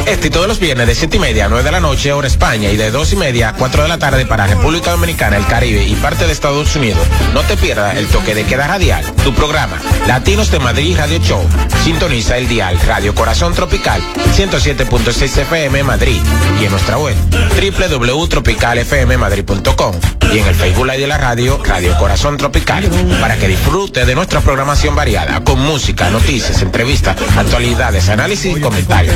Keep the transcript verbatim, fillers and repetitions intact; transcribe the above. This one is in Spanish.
Este y todos los viernes de siete y media a nueve de la noche, hora España, y de dos y media a cuatro de la tarde para República Dominicana, el Caribe y parte de Estados Unidos. No te pierdas el toque de queda radial, tu programa Latinos de Madrid Radio Show. Sintoniza el dial Radio Corazón Tropical ciento siete punto seis F M Madrid y en nuestra web doble u doble u doble u punto tropical f m madrid punto com y en el Facebook Live de la radio Radio Corazón Tropical para que disfrute de nuestra programación variada con música, noticias, entrevistas, actualidades, análisis y comentarios.